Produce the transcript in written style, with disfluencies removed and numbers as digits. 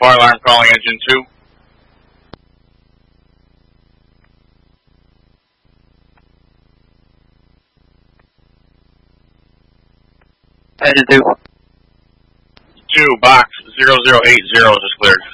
fire alarm calling engine 2. Engine 2. 2, box 0080 just cleared.